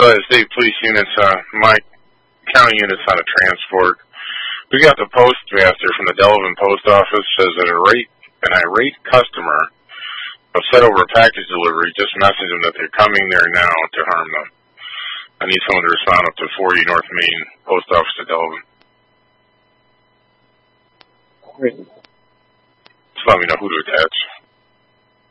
State police units, my county units on a transport. We got the postmaster from the Delavan post office says that an irate customer upset over a package delivery just messaged them that they're coming there now to harm them. I need someone to respond up to 40 North Main, post office at Delavan. Great. Just let me know who to attach.